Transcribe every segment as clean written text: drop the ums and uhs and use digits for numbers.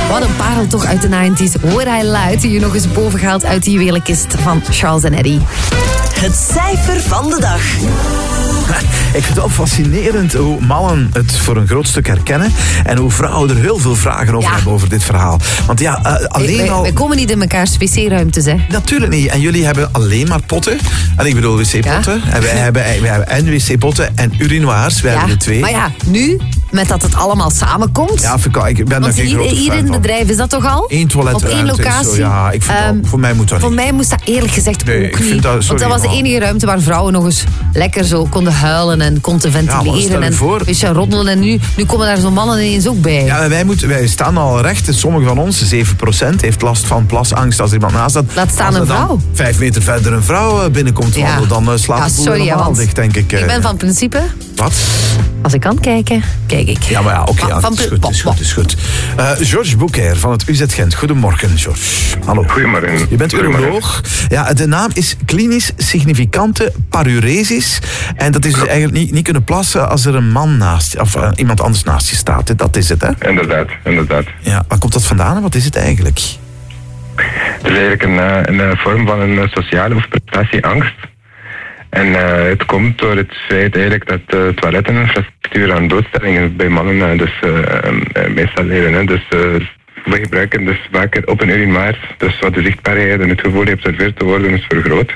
Wat een parel toch uit de 90s. Hoor hij luid, die je nog eens bovengehaald uit de juwelenkist van Charles en Eddie. Het cijfer van de dag. Ik vind het wel fascinerend hoe mannen het voor een groot stuk herkennen en hoe vrouwen er heel veel vragen over hebben over dit verhaal. Want ja, alleen al... Wij komen niet in mekaars wc-ruimtes, hè? Natuurlijk niet. En jullie hebben alleen maar potten. En ik bedoel wc-potten. Ja. En wij hebben en wc-potten en urinoirs. Wij hebben de twee. Maar ja, nu, met dat het allemaal samenkomt... Ja, ik ben daar geen grote fan hier in het bedrijf is dat toch al? Eén toiletruimte. Op één locatie. Zo, ja, ik vind voor mij moet dat niet. Voor mij moest dat eerlijk gezegd nee, ook niet. Want dat was de enige ruimte waar vrouwen nog eens lekker zo konden huilen en konden ventileren en een beetje roddelen. En nu komen daar zo'n mannen ineens ook bij. Ja, wij staan al recht. Sommigen van ons, 7%, heeft last van plasangst als er iemand naast staat. Laat staan een vrouw. 5 meter verder een vrouw binnenkomt wandelen, dan slaat het boel helemaal dicht, denk ik. Ik ben van principe... Wat? Als ik kan kijken, kijk ik. Ja, maar ja, oké, het is goed. George Bouquer van het UZ Gent. Goedemorgen, George. Hallo. Goedemorgen. Je bent uroloog. Ja, de naam is klinisch significante paruresis. En dat is dus eigenlijk niet kunnen plassen als er een man naast je, of iemand anders naast je staat. Hè? Dat is het, hè? Inderdaad. Ja, waar komt dat vandaan en wat is het eigenlijk? Het is eigenlijk een vorm van een sociale of prestatieangst. En het komt door het feit eigenlijk dat de toiletteninfrastructuur aan blootstelling is bij mannen meestal leren. Hè. Dus we gebruiken dus vaker op een urinoir. Dus wat de zichtbaarheid en het gevoel geobserveerd te worden is vergroot.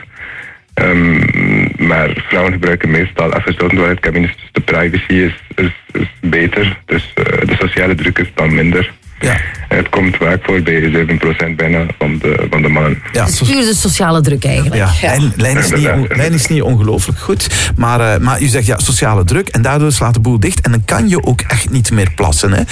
Maar vrouwen gebruiken meestal afgesloten toiletcabines, dus de privacy is beter. Dus de sociale druk is dan minder. Ja. En het komt vaak voor bij 7% bijna van de mannen. Ja, het is puur de sociale druk eigenlijk. Ja. Lijn is niet ongelooflijk goed. Maar u zegt sociale druk en daardoor slaat de boel dicht. En dan kan je ook echt niet meer plassen. Hè?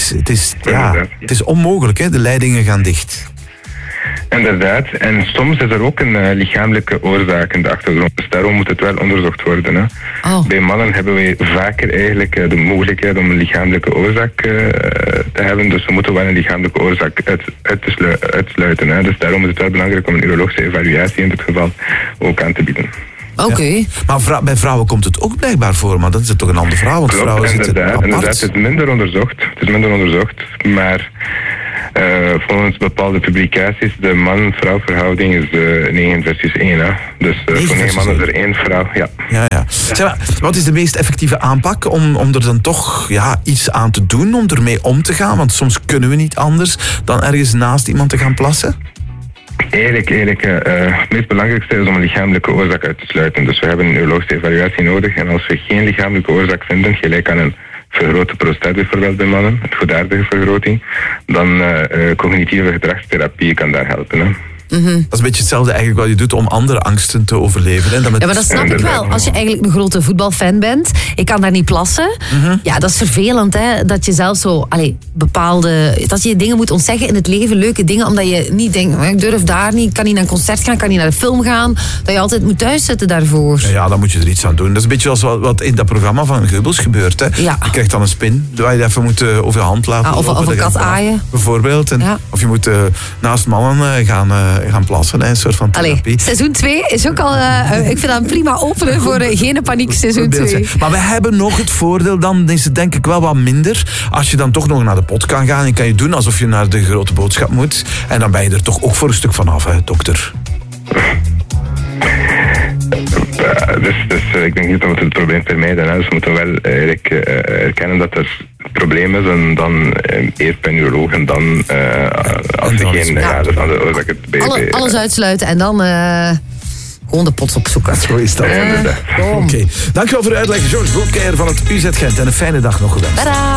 Het is onmogelijk, hè? De leidingen gaan dicht. Inderdaad. En soms is er ook een lichamelijke oorzaak in de achtergrond. Dus daarom moet het wel onderzocht worden. Hè. Oh. Bij mannen hebben wij vaker eigenlijk de mogelijkheid om een lichamelijke oorzaak te hebben. Dus we moeten wel een lichamelijke oorzaak uitsluiten. Hè. Dus daarom is het wel belangrijk om een urologische evaluatie in dit geval ook aan te bieden. Oké. Ja. Maar bij vrouwen komt het ook blijkbaar voor, maar dat is toch een andere vrouw? Want klopt, vrouwen zitten apart. Inderdaad, het is minder onderzocht. Maar volgens bepaalde publicaties, de man-vrouw verhouding is 9 versus 1. Hè. Dus voor 9 mannen is er 1 vrouw. Ja. Zeg maar, wat is de meest effectieve aanpak om er dan toch iets aan te doen, om ermee om te gaan? Want soms kunnen we niet anders dan ergens naast iemand te gaan plassen. Eigenlijk het meest belangrijkste is om een lichamelijke oorzaak uit te sluiten. Dus we hebben een urologische evaluatie nodig. En als we geen lichamelijke oorzaak vinden, gelijk aan een vergrote prostaat bijvoorbeeld bij mannen, een goedaardige vergroting, dan cognitieve gedragstherapie kan daar helpen. Hè. Mm-hmm. Dat is een beetje hetzelfde eigenlijk wat je doet om andere angsten te overleven. Hè? Ja, maar dat snap ik wel. Als je eigenlijk een grote voetbalfan bent, ik kan daar niet plassen. Mm-hmm. Ja, dat is vervelend, hè. Dat je zelf zo dat je dingen moet ontzeggen in het leven, leuke dingen, omdat je niet denkt, ik durf daar niet, kan niet naar een concert gaan, kan niet naar de film gaan, dat je altijd moet thuiszitten daarvoor. Ja, dan moet je er iets aan doen. Dat is een beetje als wat in dat programma van Geubels gebeurt. Hè. Ja. Je krijgt dan een spin, waar je even moet over je hand laten lopen. Of een kat aaien. Bijvoorbeeld. Of je moet naast mannen gaan plassen, een soort van therapie. Seizoen 2 is ook al, ik vind dat een prima opener voor Geen Paniek seizoen 2. Maar we hebben nog het voordeel, dan is het denk ik wel wat minder. Als je dan toch nog naar de pot kan gaan, en kan je doen alsof je naar de grote boodschap moet. En dan ben je er toch ook voor een stuk vanaf, hè, dokter. Dus ik denk niet dat we het probleem vermijden. Hè. Dus we moeten wel erkennen dat er een probleem is en dan eerst bij een uroloog en dan als er geen dus aan de oorzaak alles uitsluiten en dan gewoon de pot opzoeken. Zo is dat. Oké. Dankjewel voor de uitleg, George Bouquer van het UZ Gent en een fijne dag nog gewenst. Tadaa!